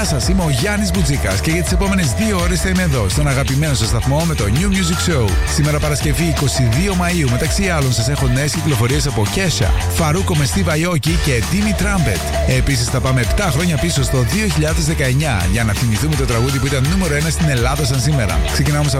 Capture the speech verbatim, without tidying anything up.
Γεια σας, είμαι ο Γιάννης Μπουτζίκας και για τις επόμενες δύο ώρες θα είμαι εδώ στον αγαπημένο σας σταθμό με το New Music Show. Σήμερα Παρασκευή εικοστή δεύτερη Μαΐου, μεταξύ άλλων σας έχω νέες κυκλοφορίες από Kesha, Φαρούκο με Steve Aoki και Timmy Trumpet. Επίσης θα πάμε επτά χρόνια πίσω στο δύο χιλιάδες δεκαεννιά για να θυμηθούμε το τραγούδι που ήταν νούμερο ένα στην Ελλάδα σαν σήμερα. Ξεκινάμε